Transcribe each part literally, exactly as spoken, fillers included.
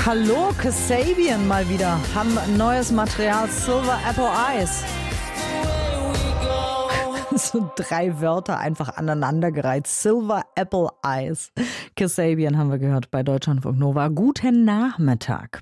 Hallo, Kasabian mal wieder. Haben neues Material, Silver Apple Eyes. So drei Wörter einfach aneinandergereiht. Silver Apple Eyes. Kasabian haben wir gehört bei Deutschlandfunk Nova. Guten Nachmittag.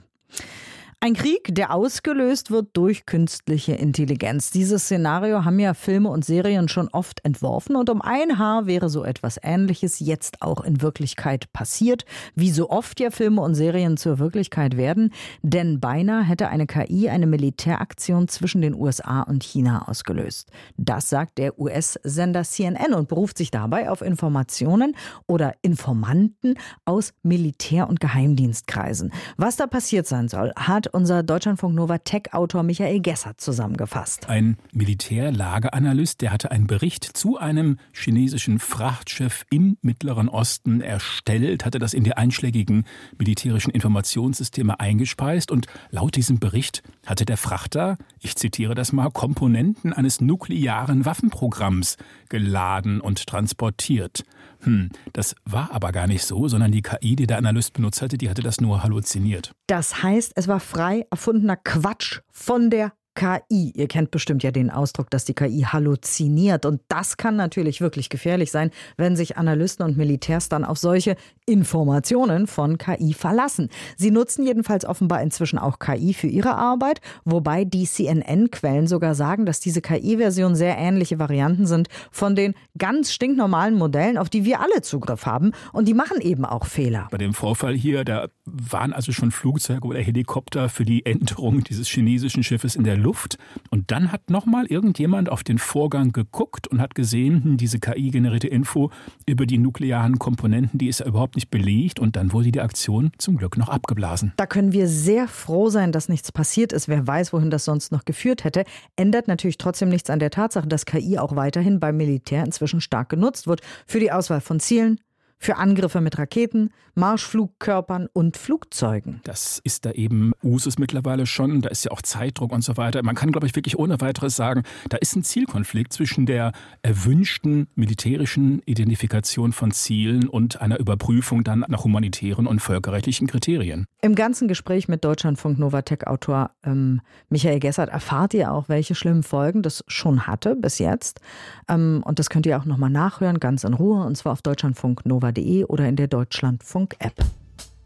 Ein Krieg, der ausgelöst wird durch künstliche Intelligenz. Dieses Szenario haben ja Filme und Serien schon oft entworfen und um ein Haar wäre so etwas Ähnliches jetzt auch in Wirklichkeit passiert. Wie so oft ja Filme und Serien zur Wirklichkeit werden, denn beinahe hätte eine K I eine Militäraktion zwischen den U S A und China ausgelöst. Das sagt der U S-Sender C N N und beruft sich dabei auf Informationen oder Informanten aus Militär- und Geheimdienstkreisen. Was da passiert sein soll, hat unser Deutschlandfunk Nova Tech-Autor Michael Gessert zusammengefasst. Ein Militärlageanalyst, der hatte einen Bericht zu einem chinesischen Frachtschiff im Mittleren Osten erstellt, hatte das in die einschlägigen militärischen Informationssysteme eingespeist und laut diesem Bericht hatte der Frachter, ich zitiere das mal, Komponenten eines nuklearen Waffenprogramms geladen und transportiert. Hm, das war aber gar nicht so, sondern die K I, die der Analyst benutzt hatte, die hatte das nur halluziniert. Das heißt, es war frei erfundener Quatsch von der K I. Ihr kennt bestimmt ja den Ausdruck, dass die K I halluziniert. Und das kann natürlich wirklich gefährlich sein, wenn sich Analysten und Militärs dann auf solche Informationen von K I verlassen. Sie nutzen jedenfalls offenbar inzwischen auch K I für ihre Arbeit, wobei die C N N-Quellen sogar sagen, dass diese K I-Versionen sehr ähnliche Varianten sind von den ganz stinknormalen Modellen, auf die wir alle Zugriff haben. Und die machen eben auch Fehler. Bei dem Vorfall hier, da waren also schon Flugzeuge oder Helikopter für die Enterung dieses chinesischen Schiffes in der Luft. Luft. Und dann hat nochmal irgendjemand auf den Vorgang geguckt und hat gesehen, diese K I-generierte Info über die nuklearen Komponenten, die ist ja überhaupt nicht belegt. Und dann wurde die Aktion zum Glück noch abgeblasen. Da können wir sehr froh sein, dass nichts passiert ist. Wer weiß, wohin das sonst noch geführt hätte. Ändert natürlich trotzdem nichts an der Tatsache, dass K I auch weiterhin beim Militär inzwischen stark genutzt wird. Für die Auswahl von Zielen, für Angriffe mit Raketen, Marschflugkörpern und Flugzeugen. Das ist da eben Usus mittlerweile schon. Da ist ja auch Zeitdruck und so weiter. Man kann, glaube ich, wirklich ohne weiteres sagen, da ist ein Zielkonflikt zwischen der erwünschten militärischen Identifikation von Zielen und einer Überprüfung dann nach humanitären und völkerrechtlichen Kriterien. Im ganzen Gespräch mit Deutschlandfunk Nova Tech-Autor ähm, Michael Gessert erfahrt ihr auch, welche schlimmen Folgen das schon hatte bis jetzt. Ähm, und das könnt ihr auch nochmal nachhören, ganz in Ruhe, und zwar auf deutschlandfunk nova punkt de oder in der Deutschlandfunk-App.